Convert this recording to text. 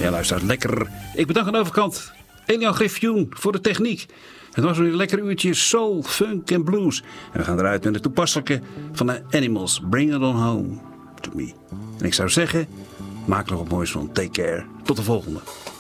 Ja, luister, lekker. Ik bedank aan de overkant Elian Griffioen voor de techniek. Het was weer een lekker uurtje soul, funk en blues. En we gaan eruit met de toepasselijke van de Animals. Bring it on home to me. En ik zou zeggen, maak er nog wat moois van. Take care. Tot de volgende.